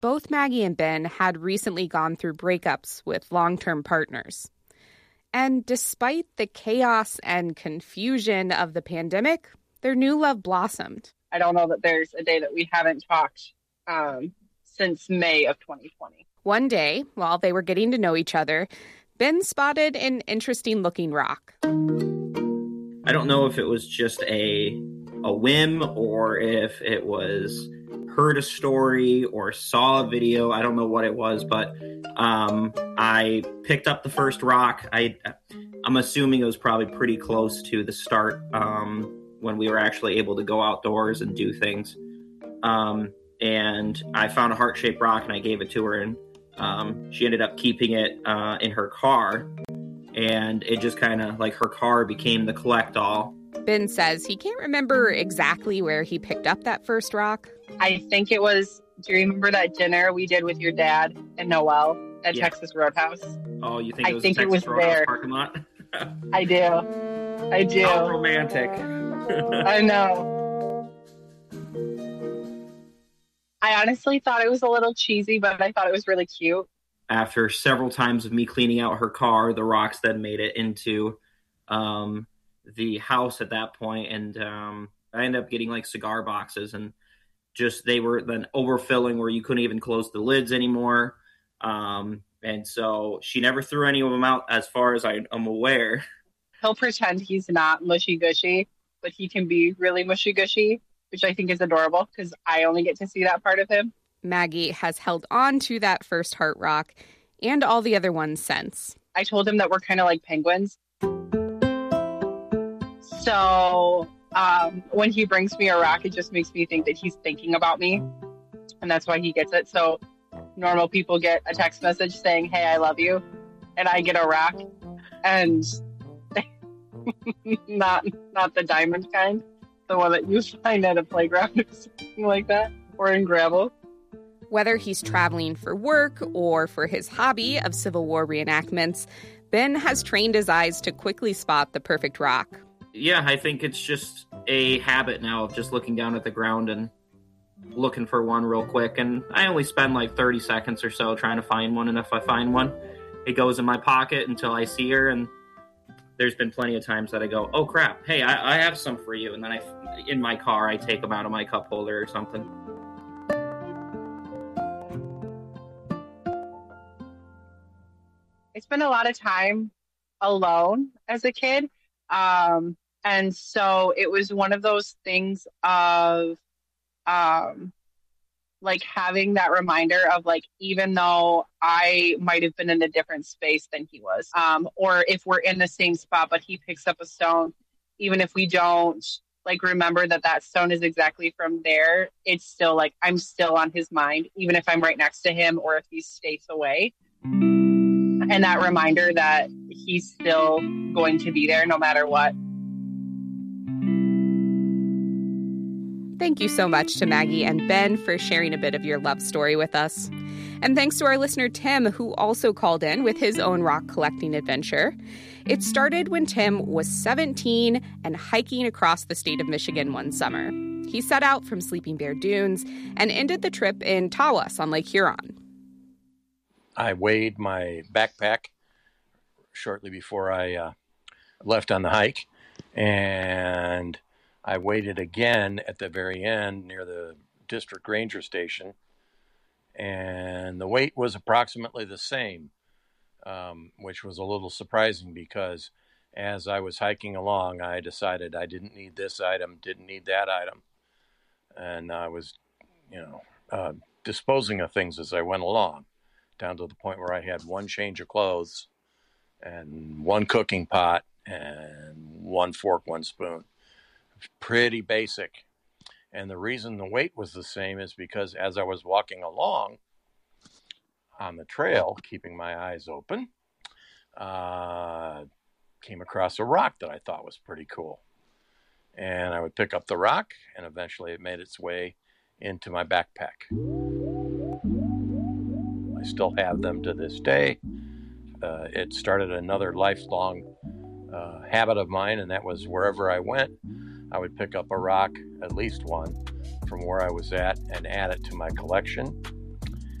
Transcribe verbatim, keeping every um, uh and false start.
Both Maggie and Ben had recently gone through breakups with long-term partners. And despite the chaos and confusion of the pandemic, their new love blossomed. I don't know that there's a day that we haven't talked um, since May of twenty twenty. One day, while they were getting to know each other, Ben spotted an interesting-looking rock. I don't know if it was just a a whim or if it was heard a story or saw a video. I don't know what it was, but um, I picked up the first rock. I, I'm assuming it was probably pretty close to the start um, when we were actually able to go outdoors and do things. Um, and I found a heart-shaped rock and I gave it to her, and um, she ended up keeping it uh, in her car. And it just kind of, like, her car became the collect-all. Ben says he can't remember exactly where he picked up that first rock. I think it was, do you remember that dinner we did with your dad and Noelle at Yeah. Texas Roadhouse? Oh, you think it I was think the it was Texas Roadhouse there. parking lot? I do. I do. How romantic. I know. I honestly thought it was a little cheesy, but I thought it was really cute. After several times of me cleaning out her car, the rocks then made it into um, the house at that point, and um, I ended up getting like cigar boxes, and just they were then overfilling where you couldn't even close the lids anymore. Um, and so she never threw any of them out, as far as I, I'm aware. He'll pretend he's not mushy-gushy, but he can be really mushy-gushy, which I think is adorable because I only get to see that part of him. Maggie has held on to that first heart rock and all the other ones since. I told him that we're kind of like penguins. So um, when he brings me a rock, it just makes me think that he's thinking about me. And that's why he gets it. So normal people get a text message saying, hey, I love you. And I get a rock. And not not the diamond kind. The one that you find at a playground or something like that. Or in gravel. Whether he's traveling for work or for his hobby of Civil War reenactments, Ben has trained his eyes to quickly spot the perfect rock. Yeah, I think it's just a habit now of just looking down at the ground and looking for one real quick. And I only spend like thirty seconds or so trying to find one. And if I find one, it goes in my pocket until I see her. And there's been plenty of times that I go, oh, crap, hey, I, I have some for you. And then I, in my car, I take them out of my cup holder or something. I spent a lot of time alone as a kid. Um, and so it was one of those things of um, like having that reminder of like, even though I might have been in a different space than he was, um, or if we're in the same spot, but he picks up a stone, even if we don't like remember that that stone is exactly from there, it's still like, I'm still on his mind, even if I'm right next to him or if he's states away. And that reminder that he's still going to be there no matter what. Thank you so much to Maggie and Ben for sharing a bit of your love story with us. And thanks to our listener Tim, who also called in with his own rock collecting adventure. It started when Tim was seventeen and hiking across the state of Michigan one summer. He set out from Sleeping Bear Dunes and ended the trip in Tawas on Lake Huron. I weighed my backpack shortly before I uh, left on the hike, and I weighed it again at the very end near the district ranger station, and the weight was approximately the same, um, which was a little surprising because as I was hiking along, I decided I didn't need this item, didn't need that item, and I was, you know, uh, disposing of things as I went along, down to the point where I had one change of clothes and one cooking pot and one fork, one spoon. Pretty basic. And the reason the weight was the same is because as I was walking along on the trail, keeping my eyes open, uh, came across a rock that I thought was pretty cool. And I would pick up the rock, and eventually it made its way into my backpack. I still have them to this day. Uh, it started another lifelong uh, habit of mine, and that was wherever I went, I would pick up a rock, at least one, from where I was at and add it to my collection.